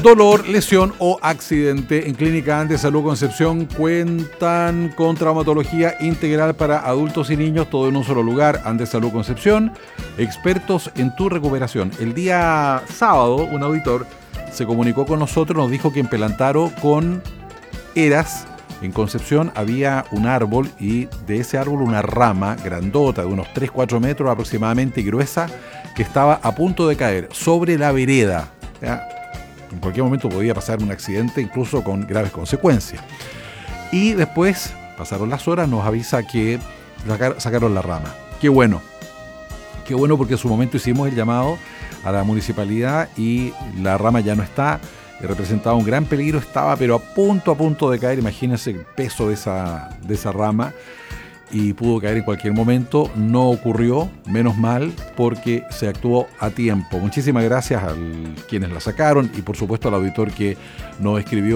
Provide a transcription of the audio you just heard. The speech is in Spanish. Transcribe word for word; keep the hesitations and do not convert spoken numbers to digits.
dolor, lesión o accidente. En Clínica Andes Salud Concepción cuentan con traumatología integral para adultos y niños, todo en un solo lugar. Andes Salud Concepción, expertos en tu recuperación. El día sábado, un auditor se comunicó con nosotros, nos dijo que en Pelantaro con Eras, en Concepción, había un árbol y de ese árbol una rama grandota de unos tres a cuatro metros aproximadamente y gruesa que estaba a punto de caer sobre la vereda. ¿Ya? En cualquier momento podía pasar un accidente, incluso con graves consecuencias. Y después, pasaron las horas, nos avisa que sacaron la rama. Qué bueno. Qué bueno, porque en su momento hicimos el llamado a la municipalidad y la rama ya no está. Representaba un gran peligro, estaba pero a punto, a punto de caer. Imagínense el peso de esa, de esa rama. Y pudo caer en cualquier momento. No ocurrió, menos mal, porque se actuó a tiempo. Muchísimas gracias a quienes la sacaron y por supuesto al auditor que nos escribió